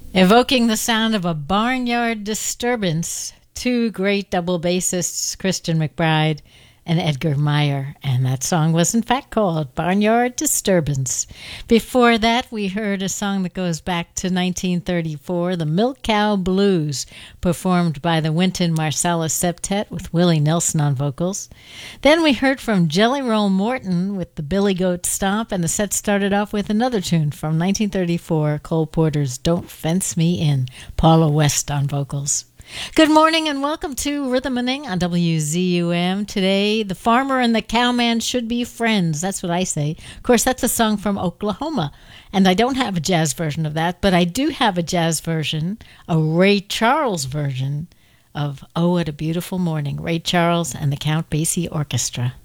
Evoking the sound of a barnyard disturbance, two great double bassists, Christian McBride and Edgar Meyer, and that song was in fact called Barnyard Disturbance. Before that, we heard a song that goes back to 1934, the Milk Cow Blues, performed by the Wynton Marsalis Septet with Willie Nelson on vocals. Then we heard from Jelly Roll Morton with the Billy Goat Stomp, and the set started off with another tune from 1934, Cole Porter's Don't Fence Me In, Paula West on vocals. Good morning and welcome to Rhythmaning on WZUM. Today, the farmer and the cowman should be friends. That's what I say. Of course, that's a song from Oklahoma. And I don't have a jazz version of that, but I do have a jazz version, a Ray Charles version of Oh, What a Beautiful Morning. Ray Charles and the Count Basie Orchestra.